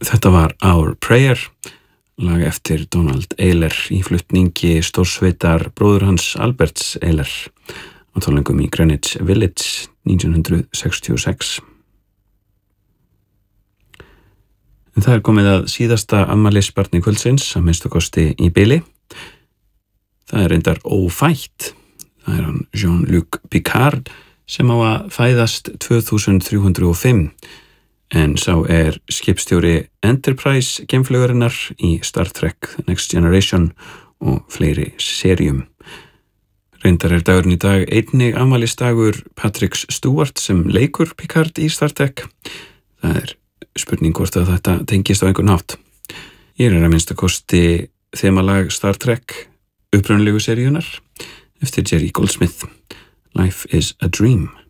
Þetta var Our Prayer, lag eftir Donald Eyler í flutningi stórsveitar bróður hans Alberts Eyler á tónleikum í Greenwich Village 1966. En það komið að síðasta afmælisbarni kvöldsins, að minnstu kosti í bili. Það reyndar ófætt. Það hann Jean-Luc Picard sem á að fæðast 2305. En sá skipstjóri Enterprise geimflaugarinnar í Star Trek Next Generation og fleiri seríum. Reyndar dagurinn í dag einnig afmælisdagur Patrick Stewart sem leikur Picard í Star Trek. Það spurning hvort að þetta tengist á einhvern hátt. Ég að minnsta kosti þemalag Star Trek upprunalegu seríunar eftir Jerry Goldsmith. Life is a Dream.